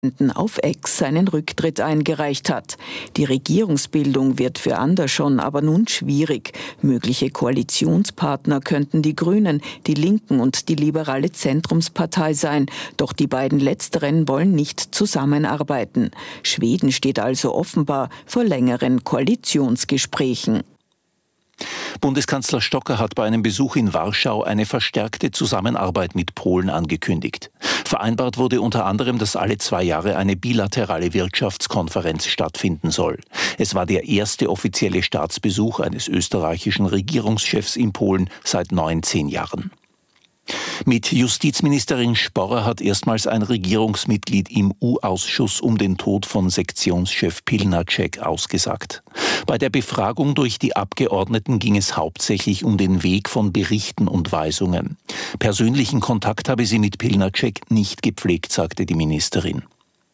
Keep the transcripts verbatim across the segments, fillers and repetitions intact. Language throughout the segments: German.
auf Ex seinen Rücktritt eingereicht hat. Die Regierungsbildung wird für Andersson aber nun schwierig. Mögliche Koalitionspartner könnten die Grünen, die Linken und die liberale Zentrumspartei sein. Doch die beiden letzteren wollen nicht zusammenarbeiten. Schweden steht also offenbar vor längeren Koalitionsgesprächen. Bundeskanzler Stocker hat bei einem Besuch in Warschau eine verstärkte Zusammenarbeit mit Polen angekündigt. Vereinbart wurde unter anderem, dass alle zwei Jahre eine bilaterale Wirtschaftskonferenz stattfinden soll. Es war der erste offizielle Staatsbesuch eines österreichischen Regierungschefs in Polen seit neunzehn Jahren. Mit Justizministerin Sporrer hat erstmals ein Regierungsmitglied im U-Ausschuss um den Tod von Sektionschef Pilnacek ausgesagt. Bei der Befragung durch die Abgeordneten ging es hauptsächlich um den Weg von Berichten und Weisungen. Persönlichen Kontakt habe sie mit Pilnacek nicht gepflegt, sagte die Ministerin.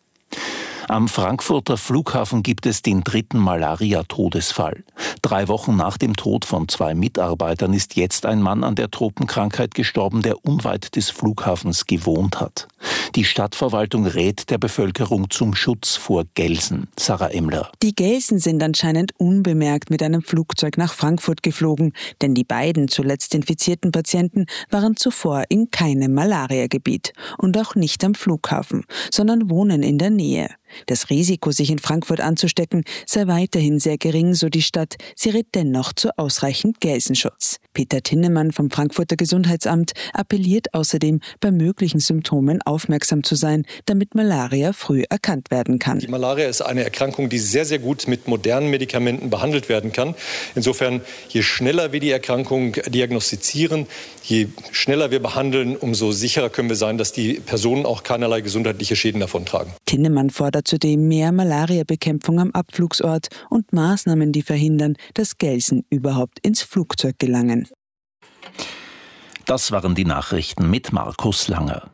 Am Frankfurter Flughafen gibt es den dritten Malaria-Todesfall. Drei Wochen nach dem Tod von zwei Mitarbeitern ist jetzt ein Mann an der Tropenkrankheit gestorben, der unweit des Flughafens gewohnt hat. Die Stadtverwaltung rät der Bevölkerung zum Schutz vor Gelsen. Sarah Emmler. Die Gelsen sind anscheinend unbemerkt mit einem Flugzeug nach Frankfurt geflogen, denn die beiden zuletzt infizierten Patienten waren zuvor in keinem Malariagebiet und auch nicht am Flughafen, sondern wohnen in der Nähe. Das Risiko, sich in Frankfurt anzustecken, sei weiterhin sehr gering, so die Stadt. Sie rät dennoch zu ausreichend Gelsenschutz. Peter Tinnemann vom Frankfurter Gesundheitsamt appelliert außerdem, bei möglichen Symptomen aufmerksam zu sein, damit Malaria früh erkannt werden kann. Die Malaria ist eine Erkrankung, die sehr, sehr gut mit modernen Medikamenten behandelt werden kann. Insofern, je schneller wir die Erkrankung diagnostizieren, je schneller wir behandeln, umso sicherer können wir sein, dass die Personen auch keinerlei gesundheitliche Schäden davontragen. Tinnemann fordert zudem mehr Malariabekämpfung am Abflugsort und Maßnahmen, die verhindern, dass Gelsen überhaupt ins Flugzeug gelangen. Das waren die Nachrichten mit Markus Langer.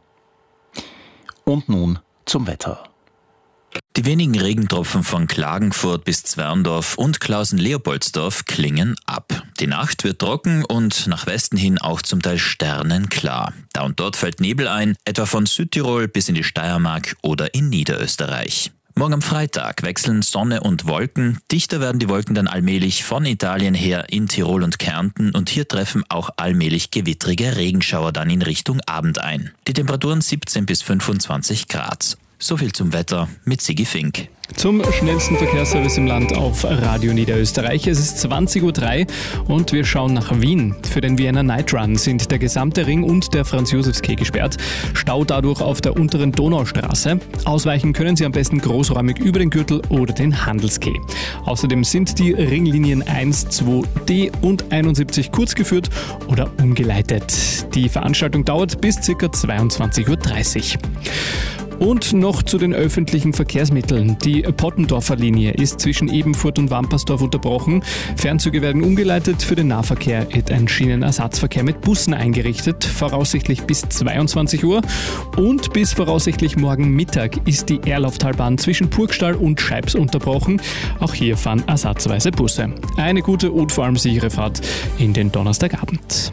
Und nun zum Wetter. Die wenigen Regentropfen von Klagenfurt bis Zwerndorf und Klausen-Leopoldsdorf klingen ab. Die Nacht wird trocken und nach Westen hin auch zum Teil sternenklar. Da und dort fällt Nebel ein, etwa von Südtirol bis in die Steiermark oder in Niederösterreich. Morgen am Freitag wechseln Sonne und Wolken. Dichter werden die Wolken dann allmählich von Italien her in Tirol und Kärnten und hier treffen auch allmählich gewittrige Regenschauer dann in Richtung Abend ein. Die Temperaturen siebzehn bis fünfundzwanzig Grad. So viel zum Wetter mit Sigi Fink. Zum schnellsten Verkehrsservice im Land auf Radio Niederösterreich. Es ist zwanzig Uhr drei und wir schauen nach Wien. Für den Vienna Night Run sind der gesamte Ring und der Franz-Josefs-Quai gesperrt. Stau dadurch auf der unteren Donaustraße. Ausweichen können Sie am besten großräumig über den Gürtel oder den Handelsquai. Außerdem sind die Ringlinien eins, zwei D und einundsiebzig kurz geführt oder umgeleitet. Die Veranstaltung dauert bis ca. zweiundzwanzig Uhr dreißig. Und noch zu den öffentlichen Verkehrsmitteln. Die Pottendorfer Linie ist zwischen Ebenfurt und Wampersdorf unterbrochen. Fernzüge werden umgeleitet. Für den Nahverkehr wird ein Schienenersatzverkehr mit Bussen eingerichtet, voraussichtlich bis zweiundzwanzig Uhr. Und bis voraussichtlich morgen Mittag ist die Erlauftalbahn zwischen Purgstall und Scheibs unterbrochen. Auch hier fahren ersatzweise Busse. Eine gute und vor allem sichere Fahrt in den Donnerstagabend.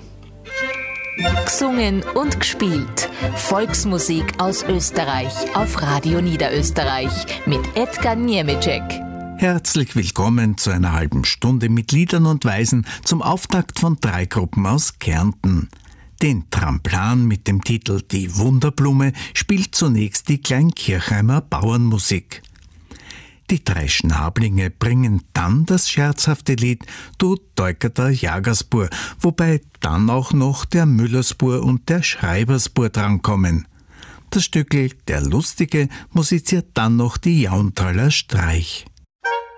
Gesungen und gespielt. Volksmusik aus Österreich auf Radio Niederösterreich mit Edgar Niemeczek. Herzlich willkommen zu einer halben Stunde mit Liedern und Weisen zum Auftakt von drei Gruppen aus Kärnten. Den Tramplan mit dem Titel Die Wunderblume spielt zunächst die Kleinkirchheimer Bauernmusik. Die drei Schnablinge bringen dann das scherzhafte Lied Du Deukerter Jagersbur, wobei dann auch noch der Müllersbur und der Schreibersbur drankommen. Das Stückel Der Lustige musiziert dann noch die Jauntaler Streich.